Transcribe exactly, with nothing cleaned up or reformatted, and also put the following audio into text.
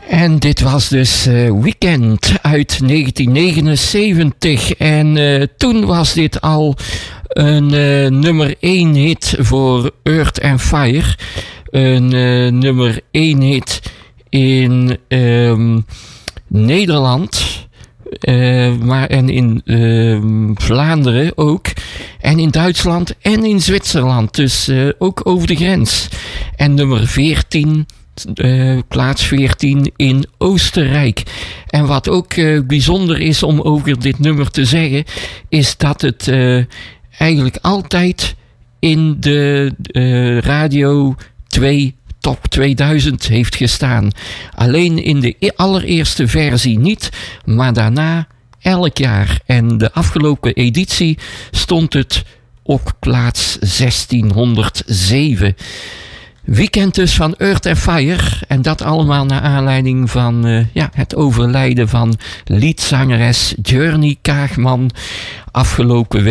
En dit was dus uh, Weekend uit negentien negenenzeventig. En uh, toen was dit al een uh, nummer één hit voor Earth and Fire. Een uh, nummer één hit in uh, Nederland. Uh, maar en in uh, Vlaanderen ook. En in Duitsland en in Zwitserland. Dus uh, ook over de grens. En nummer veertien... Uh, plaats veertien in Oostenrijk. En wat ook uh, bijzonder is om over dit nummer te zeggen, is dat het uh, eigenlijk altijd in de uh, Radio twee Top tweeduizend heeft gestaan. Alleen in de allereerste versie niet, maar daarna elk jaar. En de afgelopen editie stond het op plaats zestienhonderdzeven. Weekend dus van Earth and Fire. En dat allemaal naar aanleiding van uh, ja, het overlijden van liedzangeres Journey Kaagman afgelopen week.